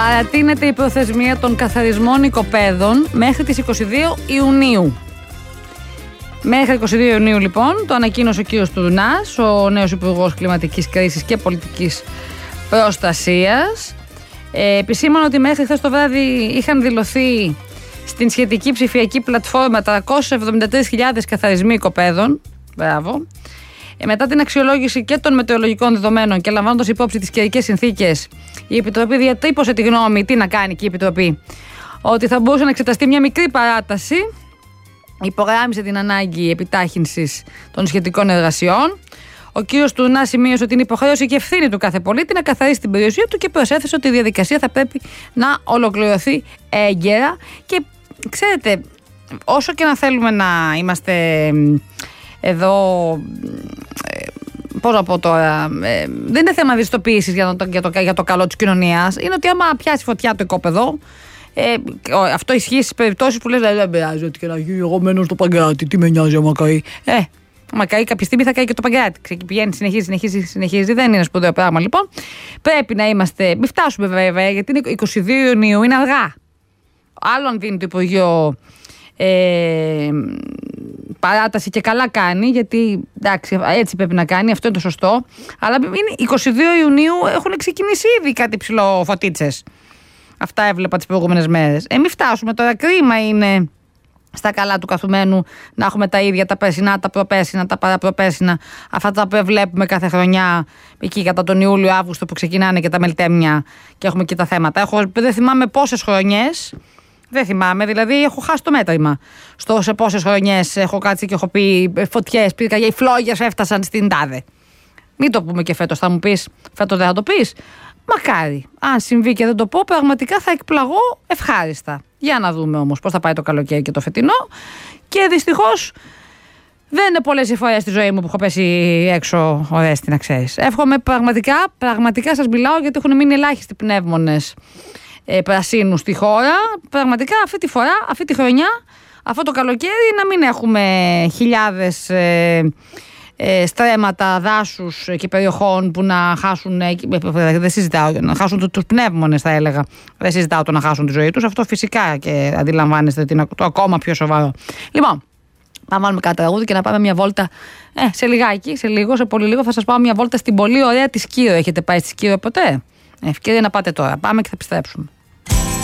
Παρατείνεται η προθεσμία των καθαρισμών οικοπαίδων μέχρι τις 22 Ιουνίου. Μέχρι 22 Ιουνίου λοιπόν, το ανακοίνωσε ο κύριος Τουρνάς, ο νέος Υπουργός Κλιματικής Κρίσης και Πολιτικής Προστασίας. Επισήμανε ότι μέχρι χθες το βράδυ είχαν δηλωθεί στην σχετική ψηφιακή πλατφόρμα 373.000 καθαρισμοί οικοπαίδων. Μπράβο. Μετά την αξιολόγηση και των μετεωρολογικών δεδομένων και λαμβάνοντας υπόψη τις καιρικές συνθήκες, η Επιτροπή διατύπωσε τη γνώμη, τι να κάνει και η Επιτροπή, ότι θα μπορούσε να εξεταστεί μια μικρή παράταση. Υπογράμμισε την ανάγκη επιτάχυνσης των σχετικών εργασιών. Ο κύριος Τουρνάς σημείωσε ότι είναι υποχρέωση και ευθύνη του κάθε πολίτη να καθαρίσει την περιουσία του και προσέθεσε ότι η διαδικασία θα πρέπει να ολοκληρωθεί έγκαιρα. Και ξέρετε, όσο και να θέλουμε να είμαστε εδώ, πώς να πω τώρα, δεν είναι θέμα ευαισθητοποίησης για το καλό της κοινωνίας. Είναι ότι άμα πιάσει φωτιά το οικόπεδο, αυτό ισχύει στις περιπτώσεις που λες δεν πειράζει, ότι και να γίνει, εγώ μένω στο Παγκράτη, τι με νοιάζει άμα καεί. Άμα καεί κάποια στιγμή θα καεί και το Παγκράτη. Πηγαίνει, συνεχίζει. Δεν είναι σπουδαίο πράγμα λοιπόν. Πρέπει να είμαστε, μην φτάσουμε βέβαια, γιατί είναι 22 Ιουνίου, είναι αργά. Άλλο αν δίνει το Υπουργείο παράταση και καλά κάνει, γιατί εντάξει, έτσι πρέπει να κάνει, αυτό είναι το σωστό. Αλλά είναι 22 Ιουνίου, έχουν ξεκινήσει ήδη κάτι ψηλοφωτίτσες. Αυτά έβλεπα τις προηγούμενες μέρες. Μην φτάσουμε τώρα, κρίμα είναι στα καλά του καθουμένου να έχουμε τα ίδια τα περσινά, τα προπέρσινα, τα παραπροπέρσινα, αυτά τα οποία βλέπουμε κάθε χρονιά εκεί κατά τον Ιούλιο-Αύγουστο που ξεκινάνε και τα μελτέμια και έχουμε και τα θέματα. Δεν θυμάμαι πόσες χρονιές. Δεν θυμάμαι, δηλαδή έχω χάσει το μέτρημα. Σε πόσες χρονιές έχω κάτσει και έχω πει φωτιές, πυρκαγιές, οι φλόγες έφτασαν στην τάδε. Μην το πούμε και φέτος, θα μου πεις, φέτος δεν θα το πεις. Μακάρι. Αν συμβεί και δεν το πω, πραγματικά θα εκπλαγώ ευχάριστα. Για να δούμε όμως πώς θα πάει το καλοκαίρι και το φετινό. Και δυστυχώς δεν είναι πολλές οι φορές στη ζωή μου που έχω πέσει έξω ορέστη, να ξέρεις. Εύχομαι πραγματικά σας μιλάω, γιατί έχουν μείνει ελάχιστοι πνεύμονες πρασίνου στη χώρα. Πραγματικά αυτή τη χρονιά, αυτό το καλοκαίρι, να μην έχουμε χιλιάδες στρέμματα δάσους και περιοχών που να χάσουν, δεν συζητάω, να χάσουν τους πνεύμονες, θα έλεγα. Δεν συζητάω το να χάσουν τη ζωή τους. Αυτό φυσικά και αντιλαμβάνεστε ότι είναι το ακόμα πιο σοβαρό. Λοιπόν, να βάλουμε κάτι τραγούδι και να πάμε μια βόλτα. Σε πολύ λίγο θα σας πάω μια βόλτα στην πολύ ωραία τη Σκύρο. Έχετε πάει στη Σκύρο ποτέ? Ευκαιρία να πάτε τώρα. Πάμε και θα επιστρέψουμε.